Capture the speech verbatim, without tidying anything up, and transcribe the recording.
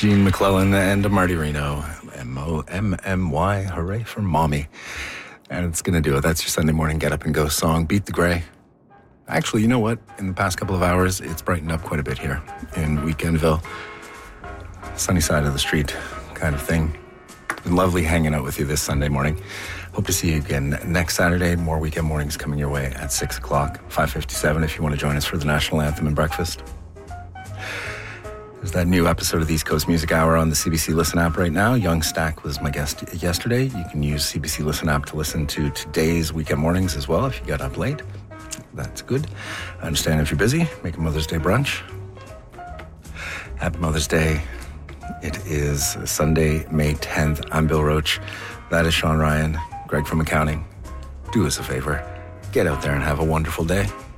Gene McClellan and Marty Reno. M O M M Y, hooray for mommy. And it's going to do it. That's your Sunday morning get up and go song, Beat the Gray. Actually, you know what? In the past couple of hours, it's brightened up quite a bit here in Weekendville. Sunny side of the street kind of thing. Been lovely hanging out with you this Sunday morning. Hope to see you again next Saturday. More weekend mornings coming your way at six o'clock, five fifty-seven if you want to join us for the National Anthem and breakfast. There's that new episode of the East Coast Music Hour on the C B C Listen app right now. Young Stack was my guest yesterday. You can use C B C Listen app to listen to today's weekend mornings as well if you got up late. That's good. I understand if you're busy, make a Mother's Day brunch. Happy Mother's Day. It is Sunday, May tenth. I'm Bill Roach. That is Sean Ryan. Greg from accounting. Do us a favor. Get out there and have a wonderful day.